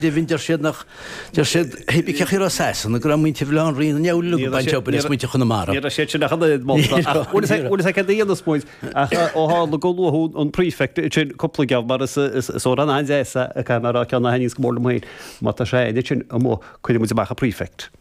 Vín sé nach sé hepi cechar san, gur muinte bhán rion neú baintban is muinte chuna mar. sé sin nach ce déana spóid óá le goúún an prífect sin coppla geab mar is ó an aéisa a mar ceanna henís mór mhéid má sé sin mó chuidir mu bacha prífect.